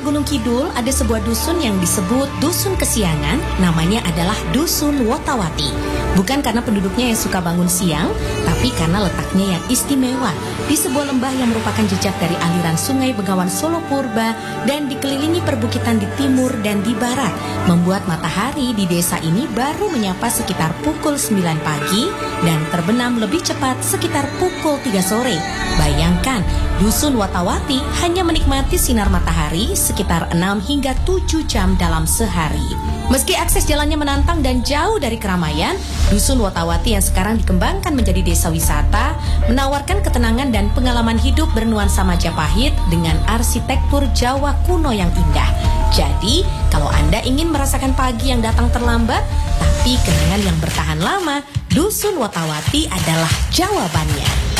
Gunung Kidul ada sebuah dusun yang disebut Dusun Kesiangan, namanya adalah Dusun Wotawati. Bukan karena penduduknya yang suka bangun siang, tapi karena letaknya yang istimewa di sebuah lembah yang merupakan jejak dari aliran Sungai Bengawan Solo Purba dan dikelilingi perbukitan di timur dan di barat, membuat matahari di desa ini baru menyapa sekitar pukul 9 pagi dan terbenam lebih cepat sekitar pukul 3 sore. Bayangkan, Dusun Wotawati hanya menikmati sinar matahari sekitar 6 hingga 7 jam dalam sehari. Meski akses jalannya menantang dan jauh dari keramaian, Dusun Wotawati yang sekarang dikembangkan menjadi desa wisata menawarkan ketenangan dan pengalaman hidup bernuansa Majapahit dengan arsitektur Jawa kuno yang indah. Jadi, kalau Anda ingin merasakan pagi yang datang terlambat, tapi kenangan yang bertahan lama, Dusun Wotawati adalah jawabannya.